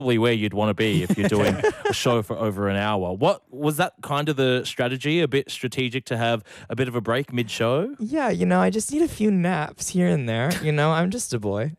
probably where you'd want to be if you're doing a show for over an hour. What was that kind of the strategy? A bit strategic to have a bit of a break mid-show? Yeah, I just need a few naps here and there. I'm just a boy.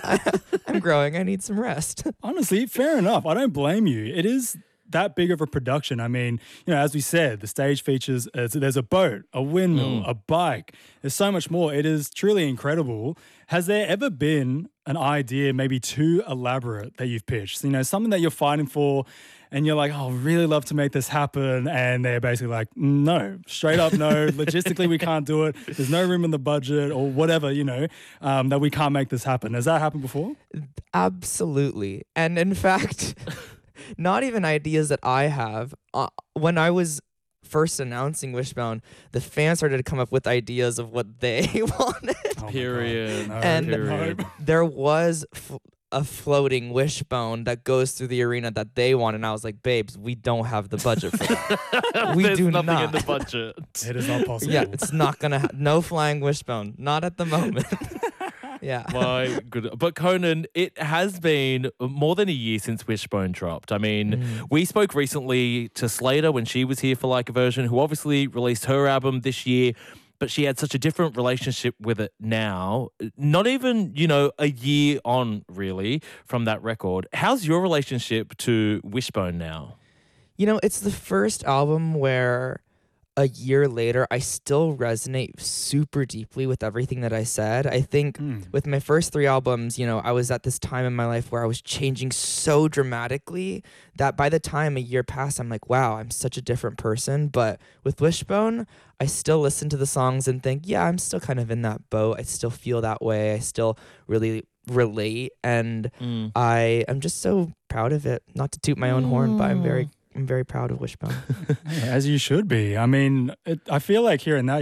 I'm growing. I need some rest. Honestly, fair enough. I don't blame you. It is that big of a production. I mean, as we said, the stage features, there's a boat, a windmill, a bike. There's so much more. It is truly incredible. Has there ever been an idea maybe too elaborate that you've pitched? Something that you're fighting for and you're like, oh, I'd really love to make this happen. And they're basically like, no, straight up no. Logistically, we can't do it. There's no room in the budget or whatever, that we can't make this happen. Has that happened before? Absolutely. And in fact, not even ideas that I have. When I was first announcing Wishbone, the fans started to come up with ideas of what they wanted. Period. There was a floating wishbone that goes through the arena that they want, and I was like, babes, we don't have the budget for that. There's nothing in the budget. It is not possible. Yeah, it's not gonna no flying wishbone, not at the moment. Yeah. My good. But Conan, it has been more than a year since Wishbone dropped. I mean, we spoke recently to Slater when she was here for Like a Version, who obviously released her album this year, but she had such a different relationship with it now. Not even, a year on, really, from that record. How's your relationship to Wishbone now? It's the first album where a year later, I still resonate super deeply with everything that I said. I think with my first 3 albums, I was at this time in my life where I was changing so dramatically that by the time a year passed, I'm like, wow, I'm such a different person. But with Wishbone, I still listen to the songs and think, yeah, I'm still kind of in that boat. I still feel that way. I still really relate. And I am just so proud of it. Not to toot my own horn, but I'm very proud of Wishbone. As you should be. I mean, I feel like hearing that,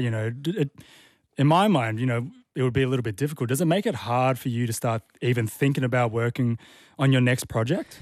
in my mind, it would be a little bit difficult. Does it make it hard for you to start even thinking about working on your next project?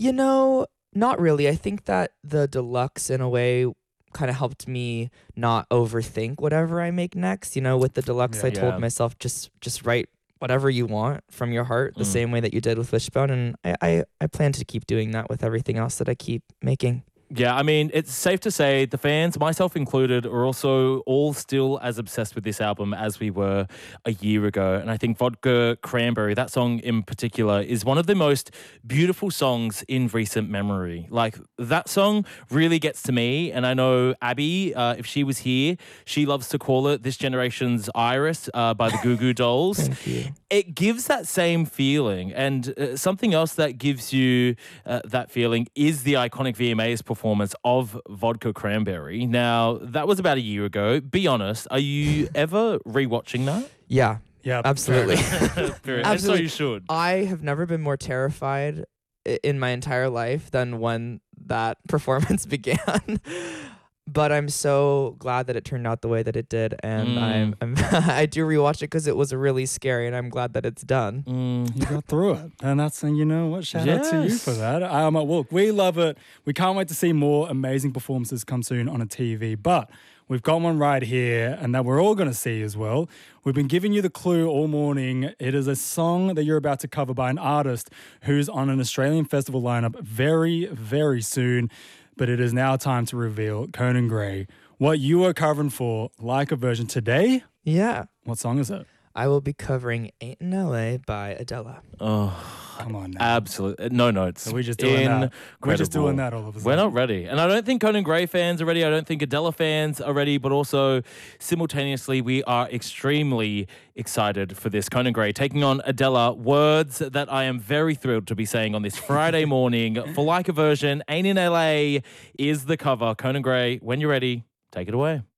Not really. I think that the deluxe, in a way, kind of helped me not overthink whatever I make next. With the deluxe, I told myself, just write whatever you want from your heart, the same way that you did with Wishbone. And I plan to keep doing that with everything else that I keep making. Yeah, I mean, it's safe to say the fans, myself included, are also all still as obsessed with this album as we were a year ago. And I think Vodka Cranberry, that song in particular, is one of the most beautiful songs in recent memory. Like, that song really gets to me. And I know Abby, if she was here, she loves to call it This Generation's Iris by the Goo Goo Dolls. Thank you. It gives that same feeling. And something else that gives you that feeling is the iconic VMAs performance of Vodka Cranberry. Now, that was about a year ago. Be honest, are you ever rewatching that? Yeah. Yeah, absolutely. Absolutely. And so you should. I have never been more terrified in my entire life than when that performance began. But I'm so glad that it turned out the way that it did, and I do rewatch it because it was really scary, and I'm glad that it's done. You got through it, and that's what. Shout out to you for that. Look, we love it. We can't wait to see more amazing performances come soon on a TV, but we've got one right here, and that we're all going to see as well. We've been giving you the clue all morning. It is a song that you're about to cover by an artist who's on an Australian festival lineup very, very soon. But it is now time to reveal, Conan Gray, what you are covering for Like a Version today. Yeah. What song is it? I will be covering Ain't in LA by Adele. Oh, come on now. Absolutely. No notes. Are we just doing that? We're just doing that all of a sudden. We're not ready. And I don't think Conan Gray fans are ready. I don't think Adele fans are ready. But also, simultaneously, we are extremely excited for this. Conan Gray taking on Adele. Words that I am very thrilled to be saying on this Friday morning. For Like a Version, Ain't in LA is the cover. Conan Gray, when you're ready, take it away.